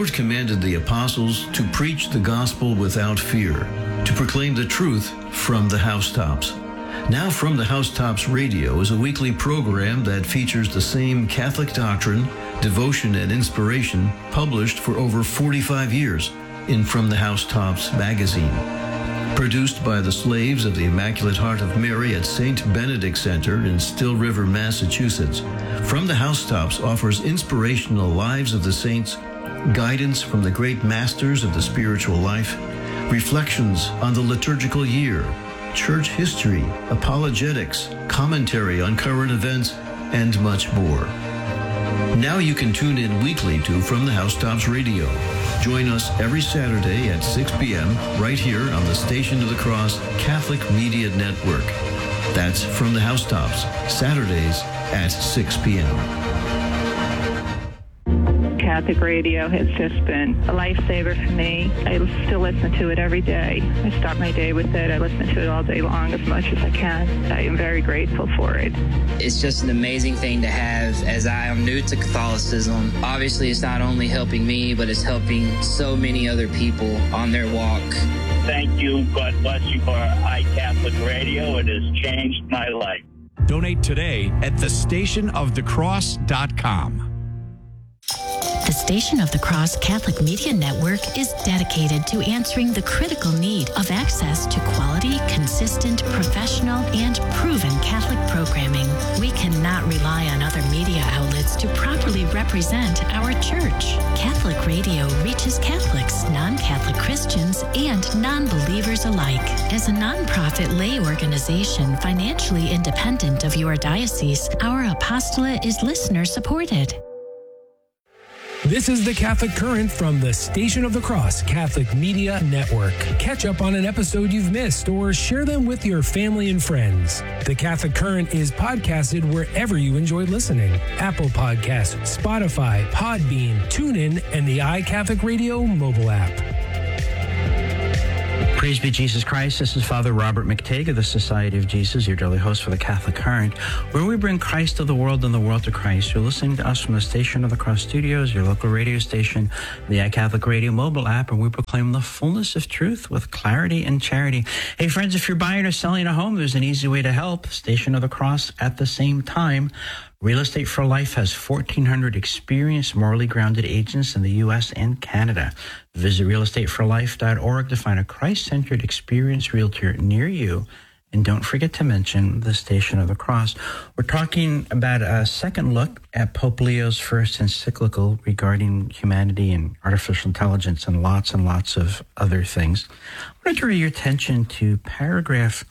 Lord commanded the apostles to preach the gospel without fear, to proclaim the truth from the housetops. Now From the Housetops Radio is a weekly program that features the same Catholic doctrine, devotion, and inspiration published for over 45 years in From the Housetops magazine. Produced by the slaves of the Immaculate Heart of Mary at St. Benedict Center in Still River, Massachusetts, From the Housetops offers inspirational lives of the saints, guidance from the great masters of the spiritual life, reflections on the liturgical year, church history, apologetics, commentary on current events, and much more. Now you can tune in weekly to From the Housetops Radio. Join us every Saturday at 6 p.m. right here on the Station of the Cross Catholic Media Network. That's From the Housetops, Saturdays at 6 p.m. Catholic radio has just been a lifesaver for me. I still listen to it every day. I start my day with it. I listen to it all day long as much as I can. I am very grateful for it. It's just an amazing thing to have, as I am new to Catholicism. Obviously, it's not only helping me, but it's helping so many other people on their walk. Thank you. God bless you for iCatholic Radio. It has changed my life. Donate today at thestationofthecross.com. The Station of the Cross Catholic Media Network is dedicated to answering the critical need of access to quality, consistent, professional, and proven Catholic programming. We cannot rely on other media outlets to properly represent our church. Catholic radio reaches Catholics, non-Catholic Christians, and non-believers alike. As a nonprofit lay organization financially independent of your diocese, our apostolate is listener-supported. This is the Catholic Current from the Station of the Cross Catholic Media Network. Catch up on an episode you've missed or share them with your family and friends. The Catholic Current is podcasted wherever you enjoy listening. Apple Podcasts, Spotify, Podbean, TuneIn, and the iCatholic Radio mobile app. Praise be Jesus Christ. This is Father Robert McTague of the Society of Jesus, your daily host for the Catholic Current, where we bring Christ to the world and the world to Christ. You're listening to us from the Station of the Cross Studios, your local radio station, the iCatholic Radio mobile app, and we proclaim the fullness of truth with clarity and charity. Hey, friends, if you're buying or selling a home, there's an easy way to help. Station of the Cross at the same time. Real Estate for Life has 1,400 experienced, morally grounded agents in the U.S. and Canada. Visit realestateforlife.org to find a Christ-centered, experienced realtor near you. And don't forget to mention the Station of the Cross. We're talking about a second look at Pope Leo's first encyclical regarding humanity and artificial intelligence and lots of other things. I want to draw your attention to paragraph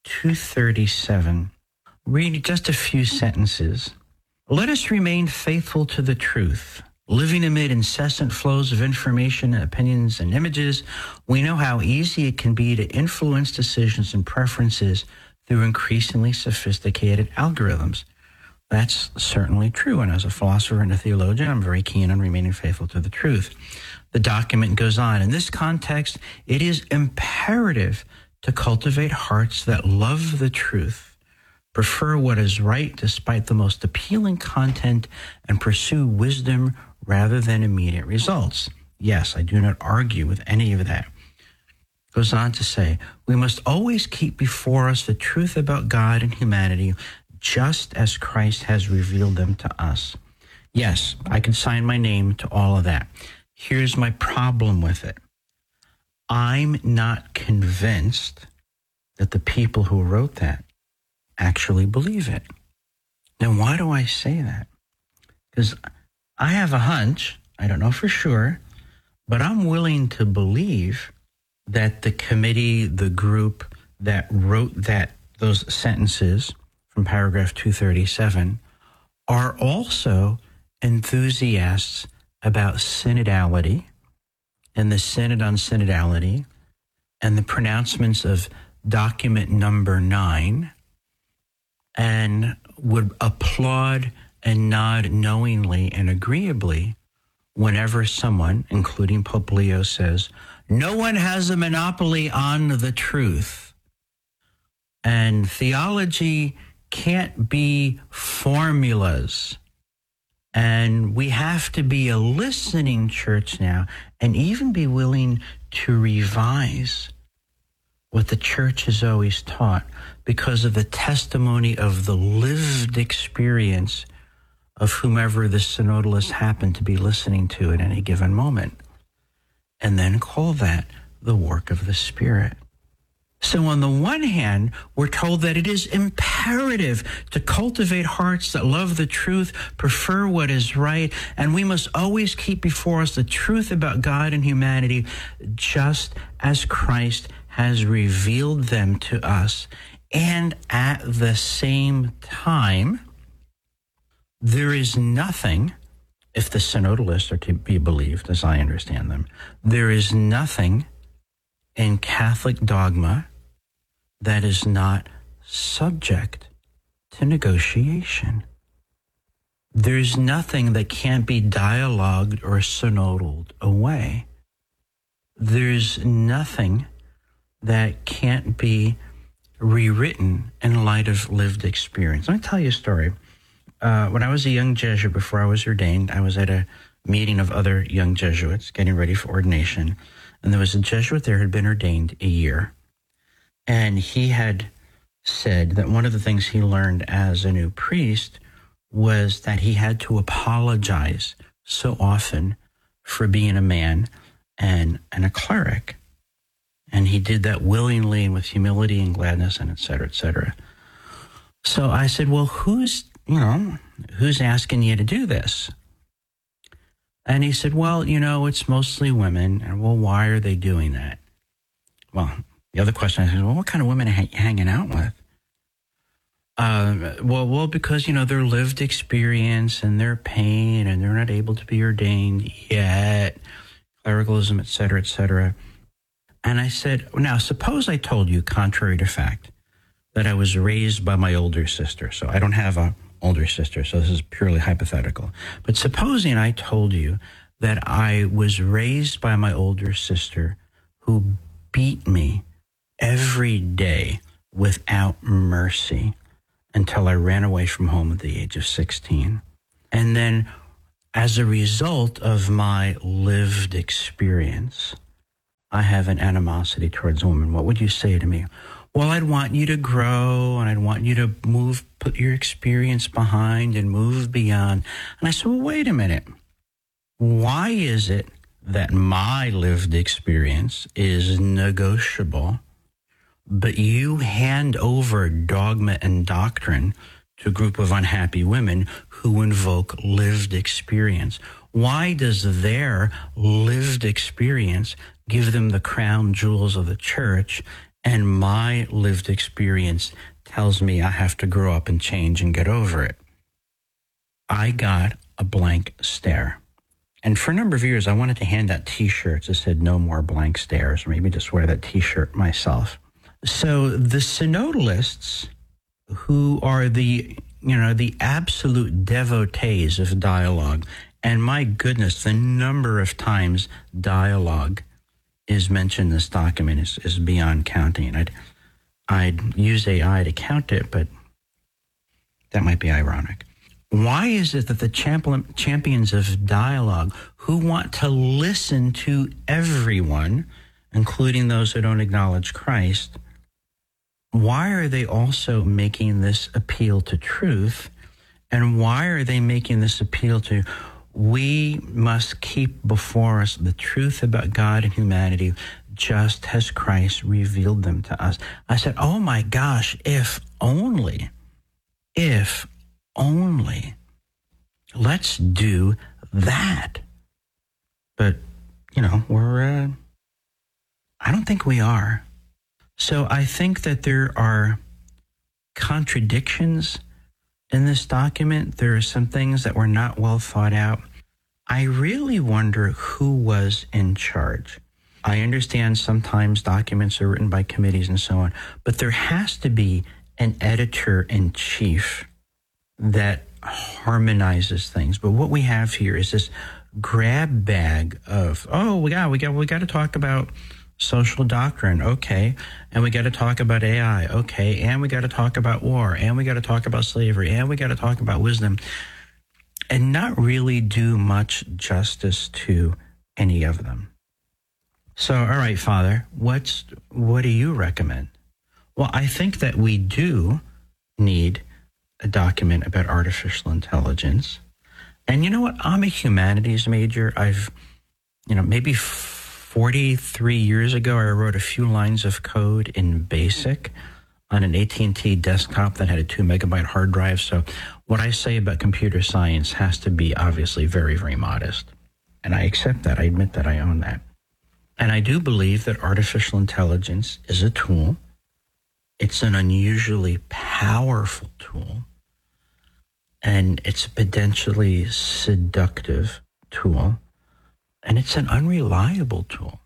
237. Read just a few sentences. Let us remain faithful to the truth. Living amid incessant flows of information, opinions, and images, we know how easy it can be to influence decisions and preferences through increasingly sophisticated algorithms. That's certainly true, and as a philosopher and a theologian, I'm very keen on remaining faithful to the truth. The document goes on. In this context, it is imperative to cultivate hearts that love the truth, prefer what is right despite the most appealing content, and pursue wisdom rather than immediate results. Yes, I do not argue with any of that. Goes on to say, we must always keep before us the truth about God and humanity, just as Christ has revealed them to us. Yes, I can sign my name to all of that. Here's my problem with it. I'm not convinced that the people who wrote that actually believe it. Now, why do I say that? Because I have a hunch, I don't know for sure, but I'm willing to believe that the committee, the group that wrote those sentences from paragraph 237 are also enthusiasts about synodality and the Synod on Synodality and the pronouncements of document number 9, and would applaud and nod knowingly and agreeably whenever someone, including Pope Leo, says, no one has a monopoly on the truth. And theology can't be formulas. And we have to be a listening church now and even be willing to revise what the church has always taught because of the testimony of the lived experience of whomever the synodalists happen to be listening to at any given moment. And then call that the work of the Spirit. So on the one hand, we're told that it is imperative to cultivate hearts that love the truth, prefer what is right, and we must always keep before us the truth about God and humanity, just as Christ has revealed them to us. And at the same time, there is nothing, if the synodalists are to be believed, as I understand them, there is nothing in Catholic dogma that is not subject to negotiation. There's nothing that can't be dialogued or synodaled away. There's nothing that can't be rewritten in light of lived experience. Let me tell you a story. When I was a young Jesuit, before I was ordained, I was at a meeting of other young Jesuits getting ready for ordination. And there was a Jesuit there who had been ordained a year. And he had said that one of the things he learned as a new priest was that he had to apologize so often for being a man and a cleric. And he did that willingly and with humility and gladness and et cetera, et cetera. So I said, well, who's asking you to do this? And he said, well, it's mostly women. And well, why are they doing that? Well, the other question I said, well, what kind of women are you hanging out with? Well, because, their lived experience and their pain and they're not able to be ordained yet, clericalism, et cetera, et cetera. And I said, now, suppose I told you, contrary to fact, that I was raised by my older sister. So I don't have a older sister, so this is purely hypothetical. But supposing I told you that I was raised by my older sister who beat me every day without mercy until I ran away from home at the age of 16. And then as a result of my lived experience, I have an animosity towards women. What would you say to me? Well, I'd want you to grow and I'd want you to put your experience behind and move beyond. And I said, well, wait a minute. Why is it that my lived experience is negotiable, but you hand over dogma and doctrine to a group of unhappy women who invoke lived experience? Why does their lived experience give them the crown jewels of the church, and my lived experience tells me I have to grow up and change and get over it? I got a blank stare. And for a number of years, I wanted to hand out T-shirts that said no more blank stares, or maybe just wear that T-shirt myself. So the synodalists, who are the absolute devotees of dialogue, and my goodness, the number of times dialogue is mentioned in this document is beyond counting. I'd use AI to count it, but that might be ironic. Why is it that the champions of dialogue, who want to listen to everyone, including those who don't acknowledge Christ, why are they also making this appeal to truth? And why are they making this appeal to, we must keep before us the truth about God and humanity, just as Christ revealed them to us? I said, oh my gosh, if only, let's do that. But, I don't think we are. So I think that there are contradictions in this document. There are some things that were not well thought out. I really wonder who was in charge. I understand sometimes documents are written by committees and so on, but there has to be an editor-in-chief that harmonizes things. But what we have here is this grab bag of, we got to talk about social doctrine, okay, and we got to talk about AI, okay, and we got to talk about war, and we got to talk about slavery, and we got to talk about wisdom. and not really do much justice to any of them. So, all right, Father, what do you recommend? Well, I think that we do need a document about artificial intelligence. And you know what? I'm a humanities major. Maybe 43 years ago, I wrote a few lines of code in BASIC on an AT&T desktop that had a 2 megabyte hard drive. So what I say about computer science has to be obviously very, very modest. And I accept that. I admit that. I own that. And I do believe that artificial intelligence is a tool. It's an unusually powerful tool. And it's a potentially seductive tool. And it's an unreliable tool.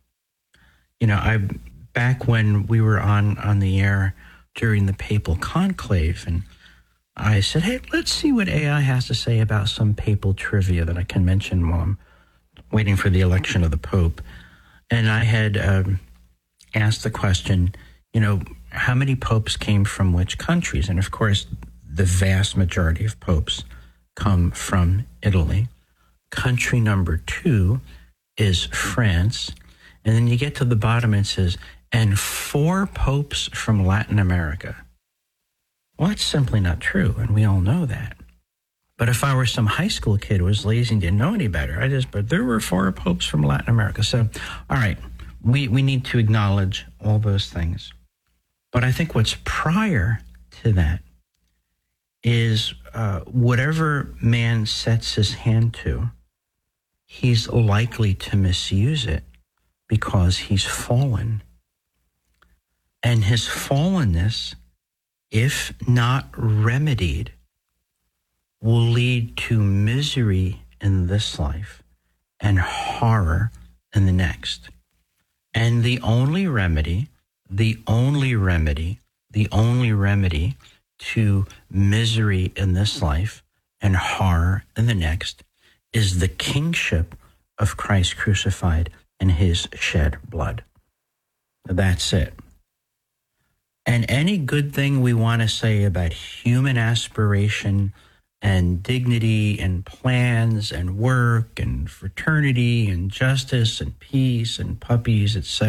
Back when we were on the air during the papal conclave, and I said, hey, let's see what AI has to say about some papal trivia that I can mention while I'm waiting for the election of the Pope. And I had asked the question, how many popes came from which countries? And of course, the vast majority of popes come from Italy. Country number 2 is France. And then you get to the bottom and it says, and 4 popes from Latin America. Well, that's simply not true, and we all know that. But if I were some high school kid who was lazy and didn't know any better, but there were 4 popes from Latin America. So, all right, we need to acknowledge all those things. But I think what's prior to that is whatever man sets his hand to, he's likely to misuse it because he's fallen. And his fallenness, if not remedied, will lead to misery in this life and horror in the next. And the only remedy to misery in this life and horror in the next is the kingship of Christ crucified and his shed blood. That's it. And any good thing we want to say about human aspiration and dignity and plans and work and fraternity and justice and peace and puppies, etc.,